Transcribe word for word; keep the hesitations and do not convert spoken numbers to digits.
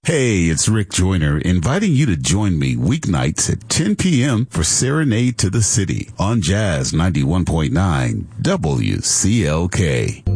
Hey, it's Rick Joyner inviting you to join me weeknights at ten p.m. for Serenade to the City on Jazz ninety-one point nine W C L K.